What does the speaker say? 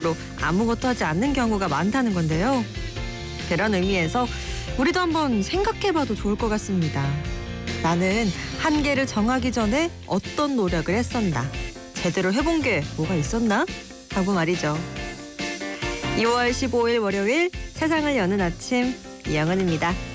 아무것도 하지 않는 경우가 많다는 건데요. 그런 의미에서 우리도 한번 생각해봐도 좋을 것 같습니다. 나는 한계를 정하기 전에 어떤 노력을 했었나? 제대로 해본 게 뭐가 있었나? 하고 말이죠. 2월 15일 월요일 세상을 여는 아침 이영은입니다.